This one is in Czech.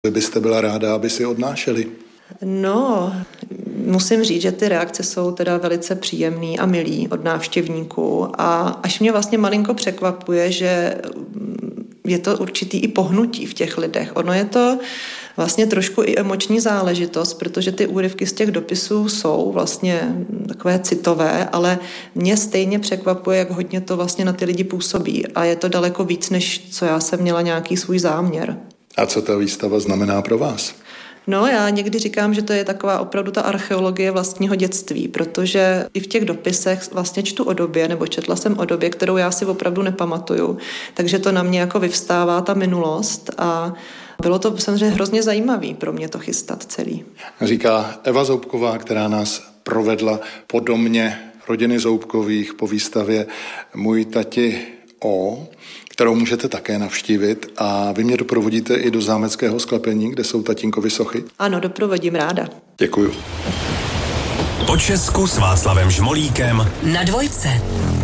Vy byste byla ráda, aby si odnášeli? No, musím říct, že ty reakce jsou teda velice příjemný a milý od návštěvníků a až mě vlastně malinko překvapuje, že je to určitý i pohnutí v těch lidech. Ono je to vlastně trošku i emoční záležitost, protože ty úryvky z těch dopisů jsou vlastně takové citové, ale mě stejně překvapuje, jak hodně to vlastně na ty lidi působí a je to daleko víc, než co já jsem měla nějaký svůj záměr. A co ta výstava znamená pro vás? No, já někdy říkám, že to je taková opravdu ta archeologie vlastního dětství, protože i v těch dopisech vlastně čtu o době, nebo četla jsem o době, kterou já si opravdu nepamatuju, takže to na mě jako vyvstává ta minulost a bylo to samozřejmě hrozně zajímavý pro mě to chystat celý. Říká Eva Zoubková, která nás provedla po domě rodiny Zoubkových po výstavě Můj tati O, kterou můžete také navštívit a vy mě doprovodíte i do zámeckého sklepení, kde jsou tatínkovy sochy? Ano, doprovodím ráda. Děkuju. Po Česku s Václavem Žmolíkem na Dvojce.